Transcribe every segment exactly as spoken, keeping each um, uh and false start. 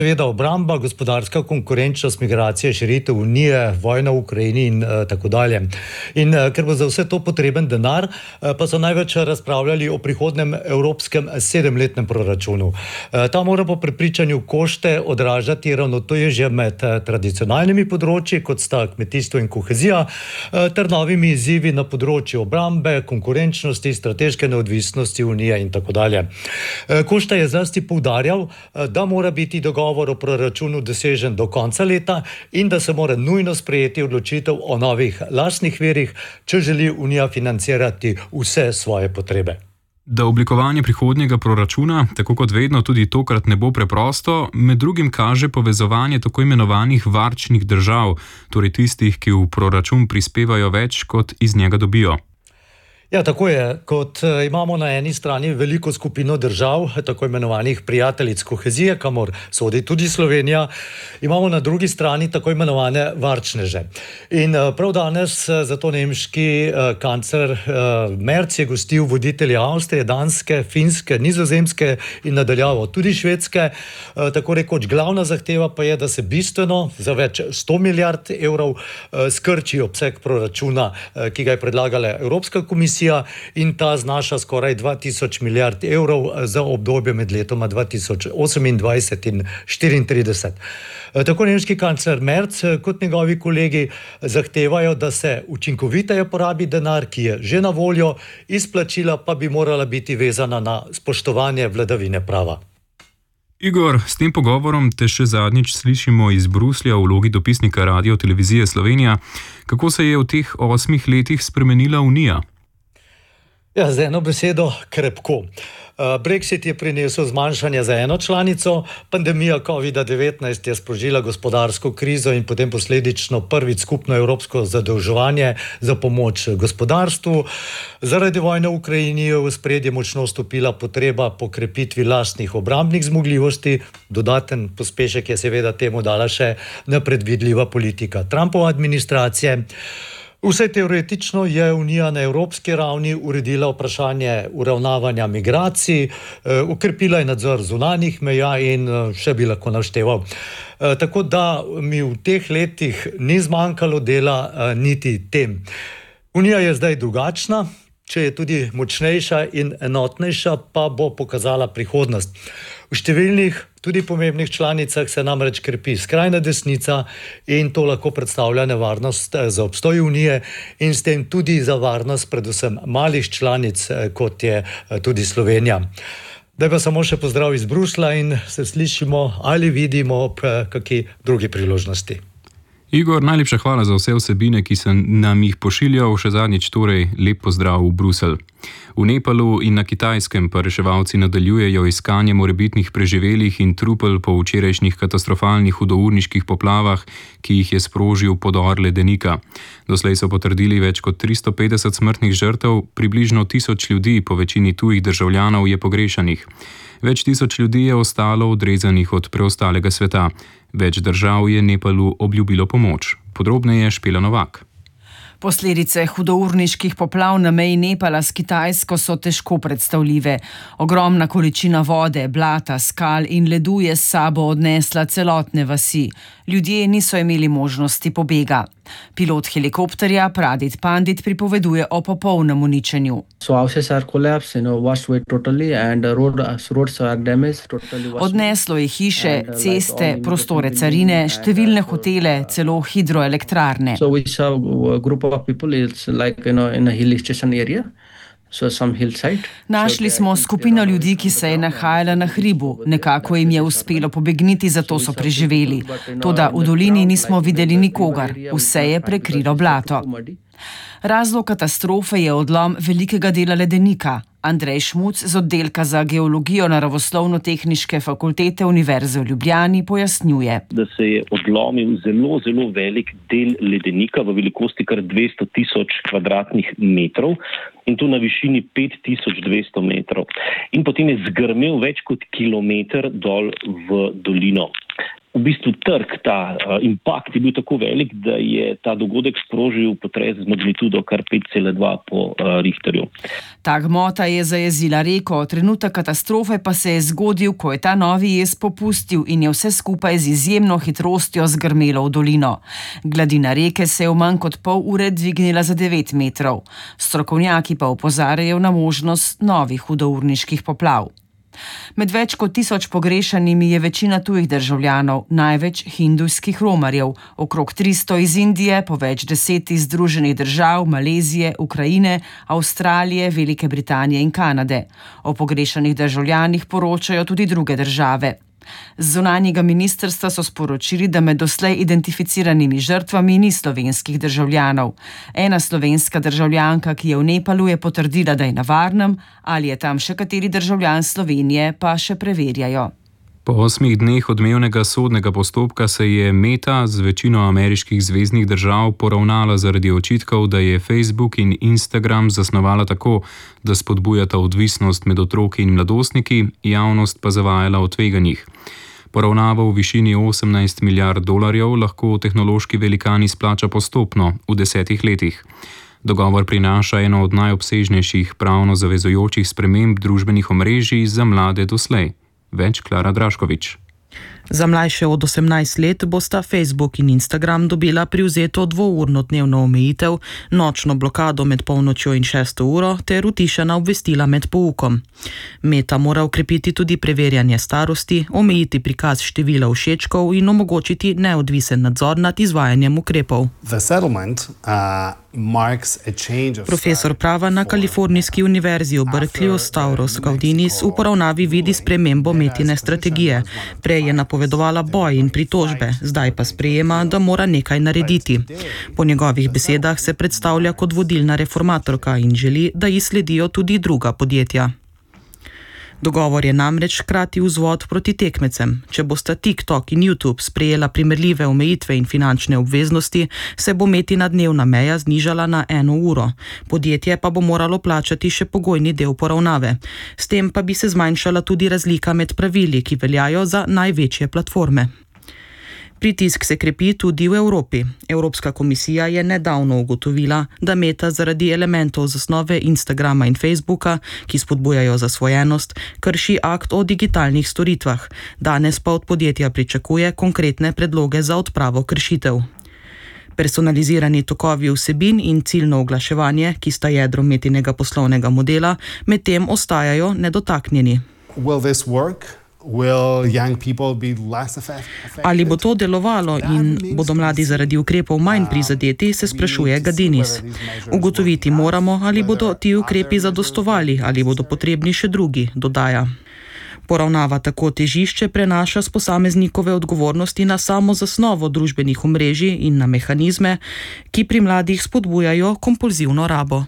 Seveda obramba, gospodarska konkurenčnost, migracije, širitev unije, vojna v Ukrajini in uh, tako dalje. In uh, ker bo za vse to potreben denar, uh, pa so največ razpravljali o prihodnem evropskem sedemletnem proračunu. Uh, ta mora po prepričanju Košte odražati ravnotežje med uh, tradicionalnimi področji, kot sta kmetijstvo in kohezija, uh, ter novimi izzivi na področju obrambe, konkurenčnosti, strateške neodvisnosti unije in tako dalje. Uh, Košta je zlasti poudarjal, uh, da mora biti dogovor o proračunu dosežen do konca leta in da se mora nujno sprejeti odločitev o novih lastnih virih, če želi Unija financirati vse svoje potrebe. Da oblikovanje prihodnjega proračuna, tako kot vedno, tudi tokrat ne bo preprosto, med drugim kaže povezovanje tako imenovanih varčnih držav, torej tistih, ki v proračun prispevajo več, kot iz njega dobijo. Ja, tako je. Kot imamo na eni strani veliko skupino držav, tako imenovanih prijateljic kohezije, kamor sodi tudi Slovenija, imamo na drugi strani tako imenovane varčneže. In prav danes zato nemški kancler Merz je gostil voditelje Avstrije, Danske, Finske, Nizozemske in nadaljavo tudi Švedske. Tako rekoč glavna zahteva pa je, da se bistveno za več sto milijard evrov skrči obseg proračuna, ki ga je predlagala Evropska komisija, in ta znaša skoraj dva tisoč milijard evrov za obdobje med letoma dva tisoč osemindvajset in štiriintrideset. Tako nemški kancler Merz kot njegovi kolegi zahtevajo, da se učinkoviteje porabi denar, ki je že na voljo, izplačila pa bi morala biti vezana na spoštovanje vladavine prava. Igor, s tem pogovorom te še zadnjič slišimo iz Bruslja v vlogi dopisnika Radio Televizije Slovenija. Kako se je v teh osmih letih spremenila Unija? Ja, z eno besedo krepko. Brexit je prinesel zmanjšanje za eno članico, pandemija kovida devetnajst je sprožila gospodarsko krizo in potem posledično prvič skupno evropsko zadolževanje za pomoč gospodarstvu. Zaradi vojne v Ukrajini je v ospredje močno vstopila potreba po krepitvi lastnih obrambnih zmogljivosti. Dodaten pospešek je seveda temu dala še nepredvidljiva politika Trumpove administracije. Vse teoretično je Unija na evropski ravni uredila vprašanje uravnavanja migracij, ukrepila je nadzor zunanjih meja in še bi lahko našteval. Tako da mi v teh letih ni zmanjkalo dela niti tem. Unija je zdaj drugačna, če je tudi močnejša in enotnejša, pa bo pokazala prihodnost. V številnih, tudi pomembnih članicah se namreč krepi skrajna desnica in to lahko predstavlja nevarnost za obstoj Unije in s tem tudi za varnost predvsem malih članic, kot je tudi Slovenija. Daj pa samo še pozdrav iz Bruslja in se slišimo ali vidimo ob kakšni drugi priložnosti. Igor, najlepša hvala za vse vsebine, ki sem nam jih pošiljal, še zadnjič torej lep pozdrav v Bruselj. V Nepalu in na Kitajskem pa reševalci nadaljujejo iskanje morebitnih preživelih in trupel po včerajšnjih katastrofalnih hudourniških poplavah, ki jih je sprožil podor ledenika. Doslej so potrdili več kot tristo petdeset smrtnih žrtev, približno tisoč ljudi, po večini tujih državljanov, je pogrešanih. Več tisoč ljudi je ostalo odrezanih od preostalega sveta. Več držav je Nepalu obljubilo pomoč. Podrobneje Špela Novak. Posledice hudourniških poplav na meji Nepala s Kitajsko so težko predstavljive. Ogromna količina vode, blata, skal in ledu je s sabo odnesla celotne vasi. Ljudje niso imeli možnosti pobega. Pilot helikopterja Pradit Pandit pripoveduje o popolnem uničenju. Odneslo je hiše, ceste, prostore carine, številne hotele, celo hidroelektrarne. Našli smo skupino ljudi, ki se je nahajala na hribu. Nekako jim je uspelo pobegniti, zato so preživeli. Toda v dolini nismo videli nikogar. Vse je prekrilo blato. Razlog katastrofe je odlom velikega dela ledenika. Andrej Šmuc z oddelka za geologijo Naravoslovno-tehniške fakultete Univerze v Ljubljani pojasnjuje. Da se je odlomil zelo, zelo velik del ledenika v velikosti kar dvesto tisoč kvadratnih metrov in to na višini pet tisoč dvesto metrov. In potem je zgrmel več kot kilometer dol v dolino. v bistvu trg, ta uh, impakt je bil tako velik, da je ta dogodek sprožil potres z magnitudo kar pet cela dva po uh, Richterju. Ta gmota je zajezila reko, trenutek katastrofe pa se je zgodil, ko je ta novi jez popustil in je vse skupaj z izjemno hitrostjo zgrmelo v dolino. Gladina reke se je v manj kot pol ure dvignila za devet metrov. Strokovnjaki pa opozarjajo na možnost novih hudourniških poplav. Med več kot tisoč pogrešanimi je večina tujih državljanov, največ hindujskih romarjev, okrog tristo iz Indije, po več deset iz Združenih držav, Malezije, Ukrajine, Avstralije, Velike Britanije in Kanade. O pogrešanih državljanih poročajo tudi druge države. Z zunanjega ministrstva so sporočili, da med doslej identificiranimi žrtvami ni slovenskih državljanov. Ena slovenska državljanka, ki je v Nepalu, je potrdila, da je na varnem, ali je tam še kateri državljan Slovenije, pa še preverjajo. Po osmih dneh odmevnega sodnega postopka se je Meta z večino ameriških zveznih držav poravnala zaradi očitkov, da je Facebook in Instagram zasnovala tako, da spodbujata odvisnost med otroki in mladostniki, javnost pa zavajala o tveganjih. Poravnavo v višini osemnajst milijard dolarjev lahko tehnološki velikan izplača postopno v desetih letih. Dogovor prinaša eno od najobsežnejših pravno zavezujočih sprememb družbenih omrežij za mlade doslej. Več Klara Draškovič. Za mlajše od osemnajst let bosta Facebook in Instagram dobila privzeto dvourno dnevno omejitev, nočno blokado med polnočjo in šesto uro ter utišana obvestila med poukom. Meta mora ukrepiti tudi preverjanje starosti, omejiti prikaz števila všečkov in omogočiti neodvisen nadzor nad izvajanjem ukrepov. Profesor prava na Kalifornijski univerzi v Berkeleyju Stavros Kaudinis v poravnavi vidi spremembo Metine strategije. Prej je napovedovala boj in pritožbe, zdaj pa sprejema, da mora nekaj narediti. Po njegovih besedah se predstavlja kot vodilna reformatorka in želi, da ji sledijo tudi druga podjetja. Dogovor je namreč hkrati vzvod proti tekmecem. Če bosta TikTok in YouTube sprejela primerljive omejitve in finančne obveznosti, se bo Metina dnevna meja znižala na eno uro. Podjetje pa bo moralo plačati še pogojni del poravnave. S tem pa bi se zmanjšala tudi razlika med pravili, ki veljajo za največje platforme. Pritisk se krepi tudi v Evropi. Evropska komisija je nedavno ugotovila, da Meta zaradi elementov zasnove Instagrama in Facebooka, ki spodbujajo zasvojenost, krši akt o digitalnih storitvah. Danes pa od podjetja pričakuje konkretne predloge za odpravo kršitev. Personalizirani tokovi vsebin in ciljno oglaševanje, ki sta jedro Metinega poslovnega modela, medtem ostajajo nedotaknjeni. Will this work? Ali bo to delovalo in bodo mladi zaradi ukrepov manj prizadeti, se sprašuje Gadinis. Ugotoviti moramo, ali bodo ti ukrepi zadostovali, ali bodo potrebni še drugi, dodaja. Poravnava tako težišče prenaša z posameznikove odgovornosti na samo zasnovo družbenih omrežij in na mehanizme, ki pri mladih spodbujajo kompulzivno rabo.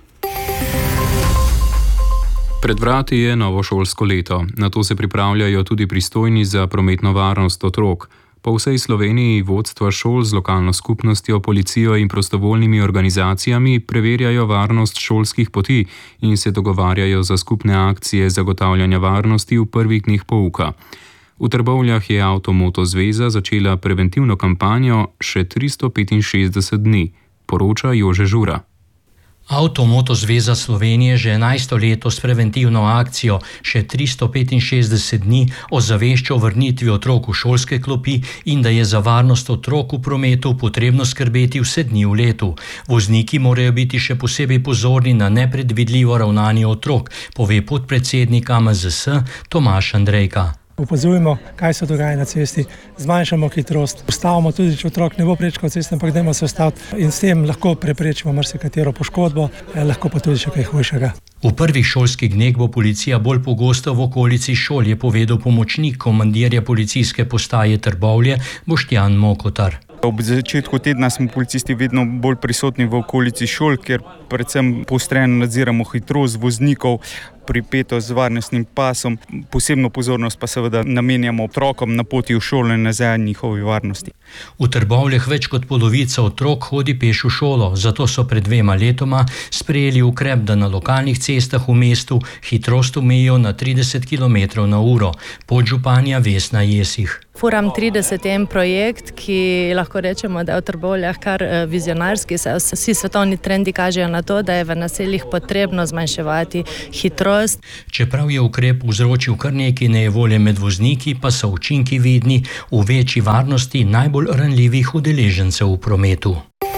Pred vrati je novo šolsko leto. Na to se pripravljajo tudi pristojni za prometno varnost otrok. Po vsej Sloveniji vodstva šol z lokalno skupnostjo, policijo in prostovoljnimi organizacijami preverjajo varnost šolskih poti in se dogovarjajo za skupne akcije zagotavljanja varnosti v prvih dneh pouka. V Trbovljah je Avto-Moto zveza začela preventivno kampanjo še tristo petinšestdeset dni, poroča Jože Žura. Avto-Moto zveza Slovenije že enajsto leto s preventivno akcijo še tristo petinšestdeset dni ozavešča o vrnitvi otrok v šolske klopi in da je za varnost otrok v prometu potrebno skrbeti vse dni v letu. Vozniki morajo biti še posebej pozorni na nepredvidljivo ravnanje otrok, pove podpredsednik A M Z S Tomaž Andrejka. Opazujemo, kaj se dogaja na cesti, zmanjšamo hitrost, ustavimo tudi, če otrok ne bo prečkal ceste, ampak dajmo se ustaviti in s tem lahko preprečimo marsikatero poškodbo, lahko pa tudi še kaj hujšega. V prvih šolskih dneh bo policija bolj pogosto v okolici šol, je povedal pomočnik komandirja policijske postaje Trbovlje Boštjan Mokotar. Ob začetku tedna smo policisti vedno bolj prisotni v okolici šol, ker predvsem poostreno nadziramo hitrost voznikov, pripeto z varnostnim pasom. Posebno pozornost pa seveda namenjamo otrokom na poti v šolo in nazaj njihovi varnosti. V Trbovljah več kot polovica otrok hodi peš v šolo, zato so pred dvema letoma sprejeli ukrep, da na lokalnih cestah v mestu hitrost omejijo na trideset kilometrov na uro. Podžupanja Vesna Jesih. Furam trideset je en projekt, ki lahko rečemo, da je v Trbovljah kar vizionarski. Vsi svetovni trendi kažejo na to, da je v naseljih potrebno zmanjševati hitrost. Čeprav je ukrep vzročil kar nekaj nejevolje med vozniki, pa so učinki vidni v večji varnosti najbolj ranljivih udeležencev v prometu.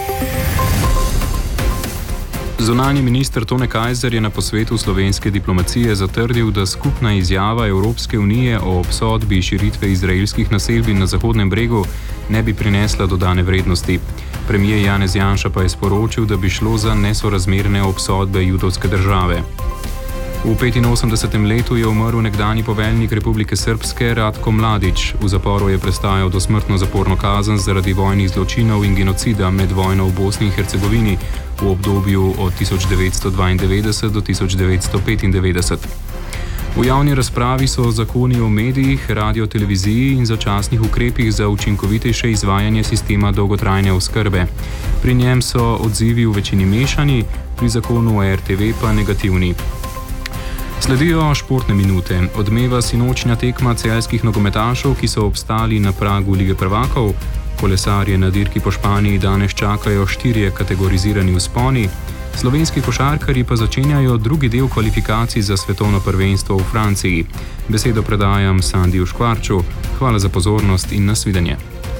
Zunanji minister Tone Kajzer je na posvetu slovenske diplomacije zatrdil, da skupna izjava Evropske unije o obsodbi širitve izraelskih naselbin na Zahodnem bregu ne bi prinesla dodane vrednosti. Premijer Janez Janša pa je sporočil, da bi šlo za nesorazmerne obsodbe judovske države. V petinosemdesetem letu je umrl nekdanji poveljnik Republike Srpske Ratko Mladić. V zaporu je prestajal dosmrtno zaporno kazen zaradi vojnih zločinov in genocida med vojno v Bosni in Hercegovini v obdobju od tisoč devetsto dvaindevetdeset do tisoč devetsto petindevetdeset. V javni razpravi so zakoni o medijih, radioteleviziji in začasnih ukrepih za učinkovitejše izvajanje sistema dolgotrajne oskrbe. Pri njem so odzivi v večini mešani, pri zakonu o er te ve pa negativni. Sledijo športne minute. Odmeva sinočnja tekma celjskih nogometašov, ki so obstali na pragu Lige prvakov. Kolesarje na dirki po Španiji danes čakajo štirje kategorizirani vzponi. Slovenski košarkarji pa začenjajo drugi del kvalifikacij za svetovno prvenstvo v Franciji. Besedo predajam Sandiju Škvarču. Hvala za pozornost in nasvidenje.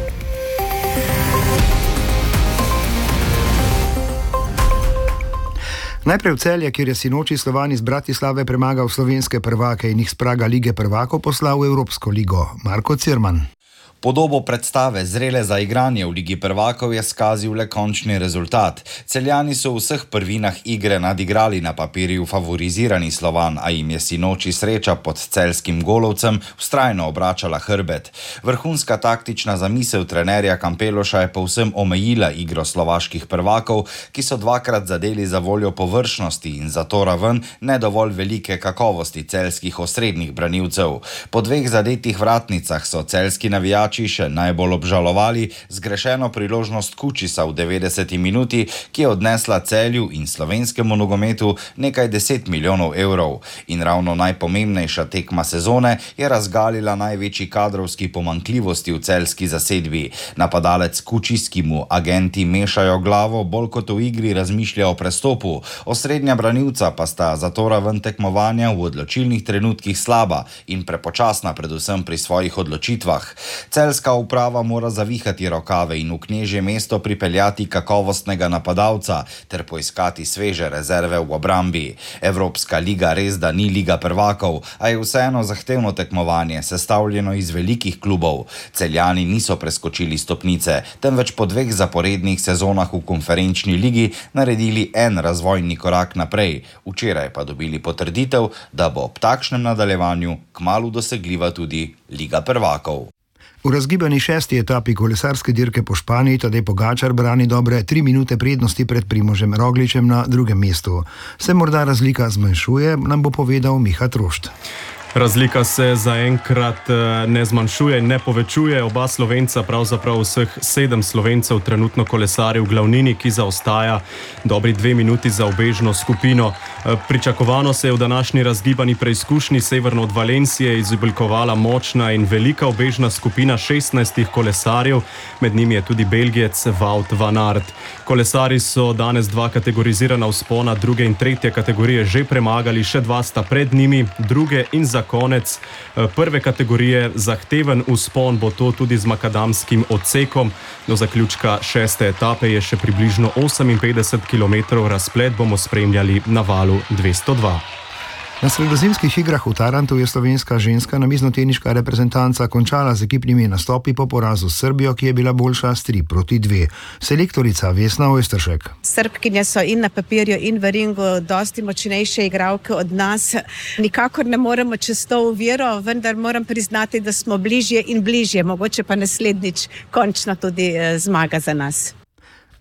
Najprej v Celje, kjer je sinoči Slovan iz Bratislave premagal slovenske prvake in jih s praga Lige prvakov poslal v Evropsko ligo. Marko Cirman. Podobo predstave zrele za igranje v Ligi prvakov je skazil le končni rezultat. Celjani so v vseh prvinah igre nadigrali na papirju favorizirani Slovan, a jim je sinoči sreča pod celjskim golovcem vztrajno obračala hrbet. Vrhunska taktična zamisel trenerja Kampeloša je povsem omejila igro slovaških prvakov, ki so dvakrat zadeli za voljo površnosti in zato raven ne dovolj velike kakovosti celjskih osrednjih branilcev. Po dveh zadetih vratnicah so celjski navijači še najbolj obžalovali zgrešeno priložnost Kučisa v devetdeseti minuti, ki je odnesla Celju in slovenskemu nogometu nekaj deset milijonov evrov. In ravno najpomembnejša tekma sezone je razgalila največji kadrovski pomanjkljivosti v celjski zasedbi. Napadalec Kučis, ki mu agenti mešajo glavo, bolj kot v igri razmišlja o prestopu. Osrednja branilca pa sta zato raven tekmovanja v odločilnih trenutkih slaba in prepočasna predvsem pri svojih odločitvah. Celjska uprava mora zavihati rokave in v knežje mesto pripeljati kakovostnega napadalca ter poiskati sveže rezerve v obrambi. Evropska liga res da ni Liga prvakov, a je vseeno zahtevno tekmovanje, sestavljeno iz velikih klubov. Celjani niso preskočili stopnice, temveč po dveh zaporednih sezonah v konferenčni ligi naredili en razvojni korak naprej. Včeraj pa dobili potrditev, da bo ob takšnem nadaljevanju kmalu dosegljiva tudi Liga prvakov. V razgibani šesti etapi kolesarske dirke po Španiji Tadej Pogačar brani dobre tri minute prednosti pred Primožem Rogličem na drugem mestu. Se morda razlika zmanjšuje, nam bo povedal Miha Trošt. Razlika se zaenkrat ne zmanjšuje in ne povečuje. Oba Slovenca, pravzaprav vseh sedem Slovencev trenutno kolesari v glavnini, ki zaostaja dobri dve minuti za obežno skupino. Pričakovano se je v današnji razgibani preizkušnji severno od Valencije izoblikovala močna in velika obežna skupina šestnajstih kolesarjev, med njimi je tudi Belgijec Wout van Aert. Kolesari so danes dva kategorizirana vzpona druge in tretje kategorije že premagali, še dva sta pred njimi, druge in za konec prve kategorije zahteven vzpon bo to tudi z makadamskim odsekom. Do zaključka šeste etape je še približno oseminpetdeset kilometrov, razplet bomo spremljali na valu dvesto dva. Na sredozemskih igrah v Tarantu je slovenska ženska namiznoteniška reprezentanca končala z ekipnimi nastopi po porazu s Srbijo, ki je bila boljša s tri proti dve. Selektorica Vesna Ojsteršek. Srbkinje so in na papirju in v ringu dosti močnejše igralke od nas. Nikakor ne moremo čez to oviro, vendar moram priznati, da smo bližje in bližje, mogoče pa naslednjič končno tudi zmaga za nas.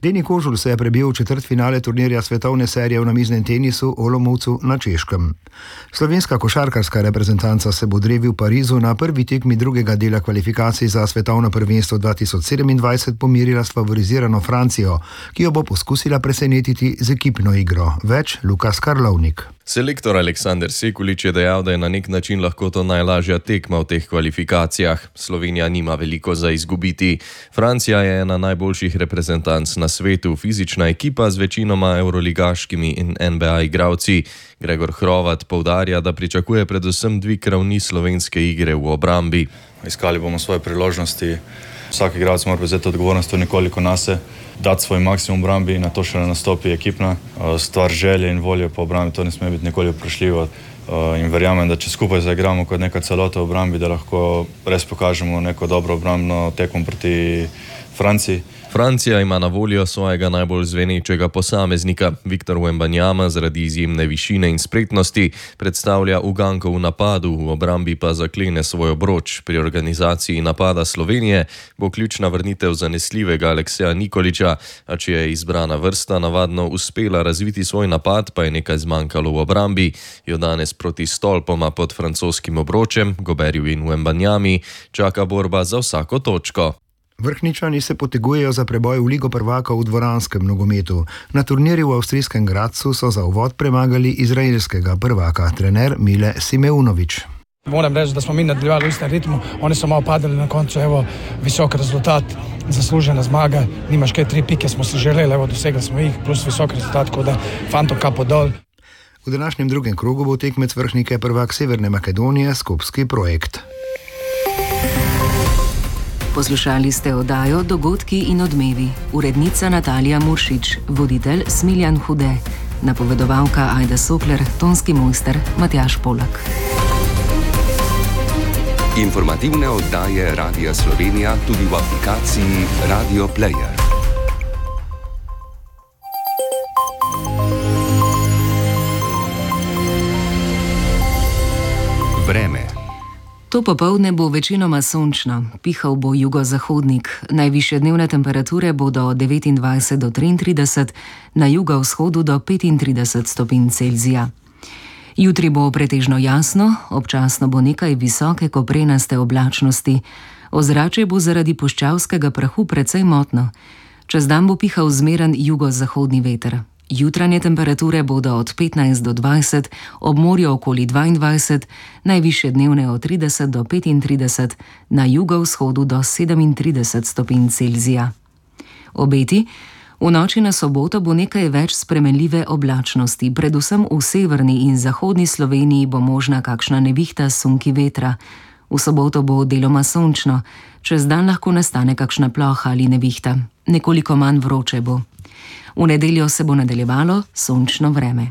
Deni Kožul se je prebil v četrtfinale turnirja svetovne serije v namiznem tenisu v Olomoucu na Češkem. Slovenska košarkarska reprezentanca se bo drevi v Parizu na prvi tekmi drugega dela kvalifikacij za svetovno prvenstvo dva tisoč sedemindvajset pomirila s favorizirano Francijo, ki jo bo poskusila presenetiti z ekipno igro. Več Lukas Karlovnik. Selektor Aleksander Sekulič je dejal, da je na nek način lahko to najlažja tekma v teh kvalifikacijah. Slovenija nima veliko za izgubiti. Francija je ena najboljših reprezentanc na svetu, fizična ekipa z večinoma evroligaškimi in N B A igralci. Gregor Hrovat poudarja, da pričakuje predvsem dvig ravni slovenske igre v obrambi. Iskali bomo svoje priložnosti. Vsak igralec mora vzeti odgovornost nekoliko nase, dati svoj maksimum v obrambi in na to še ne nastopi ekipna. Stvar želje in volje po obrambi, to ne sme biti nikoli vprašljivo. In verjamem, da če skupaj zaigramo kot neka celota v obrambi, da lahko res pokažemo neko dobro obrambno tekmo proti Franciji. Francija ima na voljo svojega najbolj zvenečega posameznika. Victor Wembanyama zaradi izjemne višine in spretnosti predstavlja uganko v napadu, v obrambi pa zaklene svoj obroč. Pri organizaciji napada Slovenije bo ključna vrnitev zanesljivega Alekseja Nikolića, a če je izbrana vrsta navadno uspela razviti svoj napad, pa je nekaj zmanjkalo v obrambi. Jo danes proti stolpoma pod francoskim obročem, Goberju in Wembanyami, čaka borba za vsako točko. Vrhničani se potegujejo za preboj v Ligo prvakov v dvoranskem nogometu. Na turnirju v avstrijskem Gradcu so za uvod premagali izraelskega prvaka, trener Mile Simeunović. Moram reči, da smo mi nadaljevali v istem ritmu, oni so malo padali na koncu, evo, visok rezultat, zaslužena zmaga, nimaš kaj, tri pike smo si želeli, evo, dosegli smo jih, plus visok rezultat, tako da fantom kapo dol. V današnjem drugem krogu bo tekmec vrhnike prvak Severne Makedonije, skupski projekt. Poslušali ste oddajo Dogodki in odmevi. Urednica Natalija Muršič, voditelj Smiljan Hude, napovedovalka Ajda Sokler, tonski mojster Matjaž Polak. Informativne oddaje Radia Slovenija tudi v aplikaciji Radio Player. Vreme. To popoldne bo večinoma sončno, pihal bo jugozahodnik. Najvišje dnevne temperature bodo od devetindvajset do triintrideset, na jugovzhodu do petintrideset stopinj Celzija. Jutri bo pretežno jasno, občasno bo nekaj visoke koprenaste oblačnosti. Ozračje bo zaradi puščavskega prahu precej motno. Čez dan bo pihal zmeren jugozahodni veter. Jutranje temperature bodo od petnajst do dvajset, ob morju okoli dvaindvajset, najvišje dnevne od trideset do petintrideset, na jugovzhodu do sedemintrideset stopinj Celzija. Obeti: v noči na soboto bo nekaj več spremenljive oblačnosti, predvsem v severni in zahodni Sloveniji bo možna kakšna nevihta s sunki vetra. V soboto bo deloma sončno, čez dan lahko nastane kakšna ploha ali nevihta. Nekoliko manj vroče bo. V nedeljo se bo nadaljevalo sončno vreme.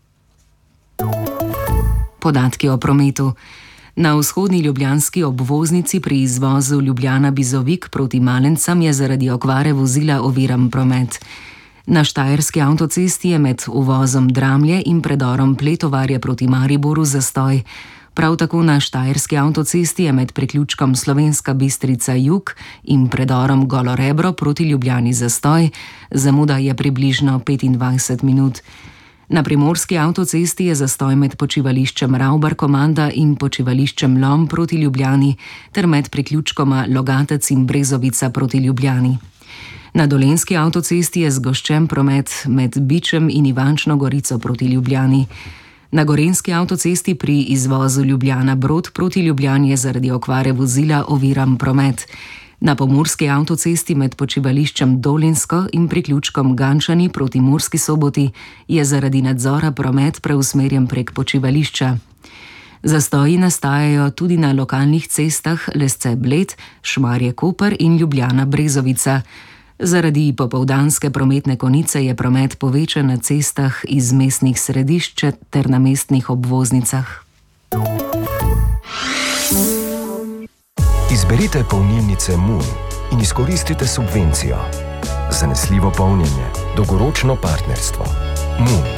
Podatki o prometu. Na vzhodni ljubljanski obvoznici pri izvozu Ljubljana-Bizovik proti Malencam je zaradi okvare vozila oviran promet. Na štajerski avtocesti je med uvozom Dramlje in predorom Pletovarje proti Mariboru zastoj. Prav tako na štajerski avtocesti je med priključkom Slovenska Bistrica Jug in predorom Golo Rebro proti Ljubljani zastoj, zamuda je približno petindvajset minut. Na primorski avtocesti je zastoj med počivališčem Ravbar Komanda in počivališčem Lom proti Ljubljani ter med priključkoma Logatec in Brezovica proti Ljubljani. Na dolenjski avtocesti je zgoščen promet med Bičem in Ivančno Gorico proti Ljubljani. Na gorenjski avtocesti pri izvozu Ljubljana-Brod proti Ljubljani je zaradi okvare vozila oviran promet. Na pomurski avtocesti med počivališčem Dolinsko in priključkom Gančani proti Murski Soboti je zaradi nadzora promet preusmerjen prek počivališča. Zastoji nastajajo tudi na lokalnih cestah Lesce-Bled, Šmarje-Koper in Ljubljana-Brezovica. Zaradi popoldanske prometne konice je promet povečan na cestah iz mestnih središč ter na mestnih obvoznicah. Izberite polnilnice Moon in izkoristite subvencijo. Zanesljivo polnjenje, dolgoročno partnerstvo. Moon.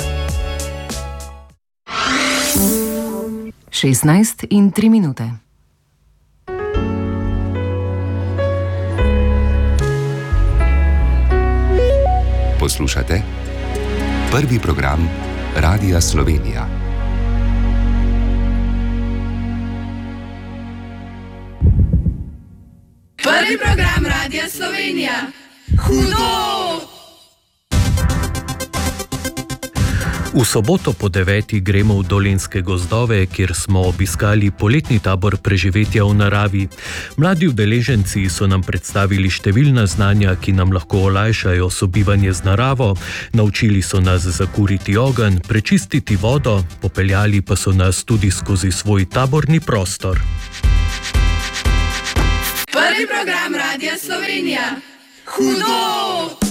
šestnajst in tri minute. Poslušate prvi program Radia Slovenija. Prvi program Radia Slovenija. Hudo! V soboto po devetih gremo v Dolenjske gozdove, kjer smo obiskali poletni tabor preživetja v naravi. Mladi udeleženci so nam predstavili številna znanja, ki nam lahko olajšajo sobivanje z naravo. Naučili so nas zakuriti ogenj, prečistiti vodo, popeljali pa so nas tudi skozi svoj taborni prostor. Prvi program Radia Slovenija. Hudo!